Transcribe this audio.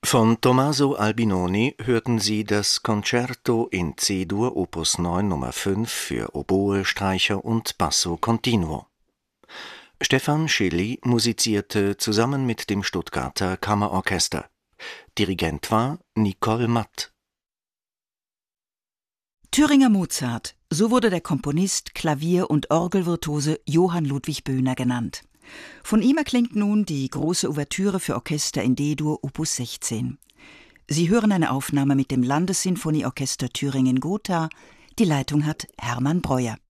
Von Tommaso Albinoni hörten Sie das Concerto in C-Dur Opus 9 Nummer 5 für Oboe, Streicher und Basso continuo. Stefan Schilly musizierte zusammen mit dem Stuttgarter Kammerorchester. Dirigent war Nicole Matt. Thüringer Mozart, so wurde der Komponist, Klavier- und Orgelvirtuose Johann Ludwig Böhner genannt. Von ihm erklingt nun die große Ouvertüre für Orchester in D-Dur Opus 16. Sie hören eine Aufnahme mit dem Landessinfonieorchester Thüringen-Gotha. Die Leitung hat Hermann Breuer.